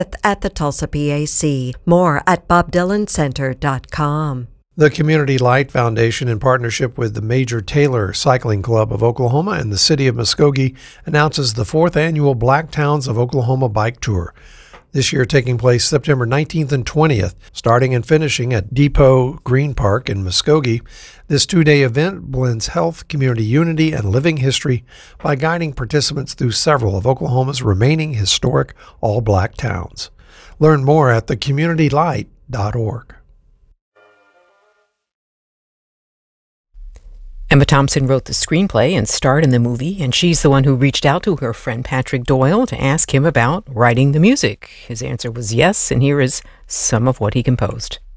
at the Tulsa PAC. More at BobDylanCenter.com. The Community Light Foundation, in partnership with the Major Taylor Cycling Club of Oklahoma and the City of Muskogee, announces the 4th annual Black Towns of Oklahoma Bike Tour. This year taking place September 19th and 20th, starting and finishing at Depot Green Park in Muskogee. This 2-day event blends health, community unity, and living history by guiding participants through several of Oklahoma's remaining historic all-black towns. Learn more at thecommunitylight.org. Emma Thompson wrote the screenplay and starred in the movie, and she's the one who reached out to her friend Patrick Doyle to ask him about writing the music. His answer was yes, and here is some of what he composed.